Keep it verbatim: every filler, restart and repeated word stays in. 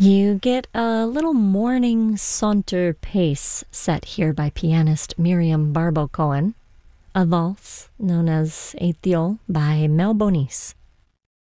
You get a little morning saunter pace set here by pianist Miriam Barbo Cohen, a valse known as Ethiol by Mel Bonis.